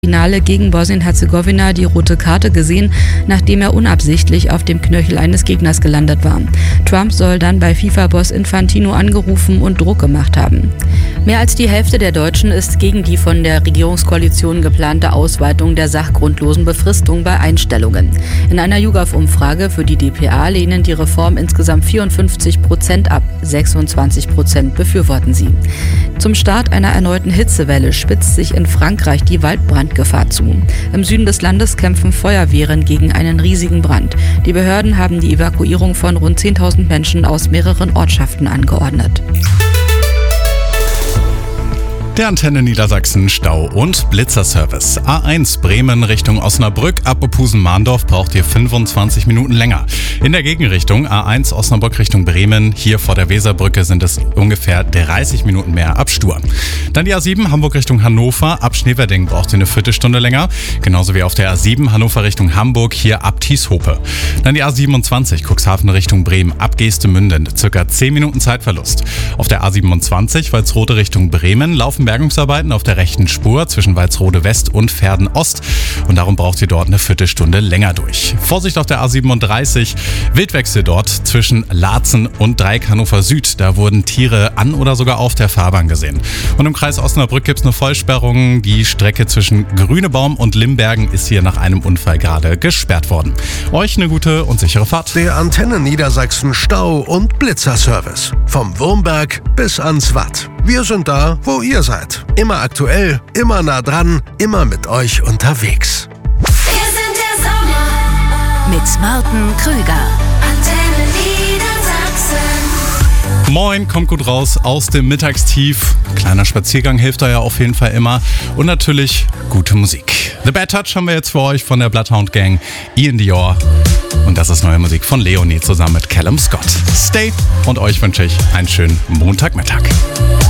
Finale gegen Bosnien-Herzegowina die rote Karte gesehen, nachdem er unabsichtlich auf dem Knöchel eines Gegners gelandet war. Trump soll dann bei FIFA-Boss Infantino angerufen und Druck gemacht haben. Mehr als die Hälfte der Deutschen ist gegen die von der Regierungskoalition geplante Ausweitung der sachgrundlosen Befristung bei Einstellungen. In einer YouGov-Umfrage für die dpa lehnen die Reform insgesamt 54% ab, 26% befürworten sie. Zum Start einer erneuten Hitzewelle spitzt sich in Frankreich die Waldbrandgefahr zu. Im Süden des Landes kämpfen Feuerwehren gegen einen riesigen Brand. Die Behörden haben die Evakuierung von rund 10.000 Menschen aus mehreren Ortschaften angeordnet. Der Antenne Niedersachsen Stau- und Blitzerservice. A1 Bremen Richtung Osnabrück, ab Opusen-Mahndorf braucht ihr 25 Minuten länger. In der Gegenrichtung A1 Osnabrück Richtung Bremen, hier vor der Weserbrücke sind es ungefähr 30 Minuten mehr ab Stur. Dann die A7 Hamburg Richtung Hannover, ab Schneewerding braucht ihr eine Viertelstunde länger. Genauso wie auf der A7 Hannover Richtung Hamburg, hier ab Tieshope. Dann die A27 Cuxhaven Richtung Bremen, ab Geestemünden, circa 10 Minuten Zeitverlust. Auf der A27 Walsrode Richtung Bremen laufen Bergungsarbeiten auf der rechten Spur zwischen Walsrode West und Verden Ost und darum braucht ihr dort eine Viertelstunde länger durch. Vorsicht auf der A37, Wildwechsel dort zwischen Laatzen und Dreieck Hannover Süd. Da wurden Tiere an oder sogar auf der Fahrbahn gesehen. Und im Kreis Osnabrück gibt es eine Vollsperrung. Die Strecke zwischen Grünebaum und Limbergen ist hier nach einem Unfall gerade gesperrt worden. Euch eine gute und sichere Fahrt. Der Antenne Niedersachsen Stau- und Blitzerservice. Vom Wurmberg bis ans Watt. Wir sind da, wo ihr seid. Immer aktuell, immer nah dran, immer mit euch unterwegs. Wir sind der Sommer mit Martin Krüger. Antenne Niedersachsen. Moin, kommt gut raus aus dem Mittagstief. Kleiner Spaziergang hilft da ja auf jeden Fall immer. Und natürlich gute Musik. The Bad Touch haben wir jetzt für euch von der Bloodhound Gang, Ian Dior. Und das ist neue Musik von Leonie zusammen mit Callum Scott. Stay und euch wünsche ich einen schönen Montagmittag.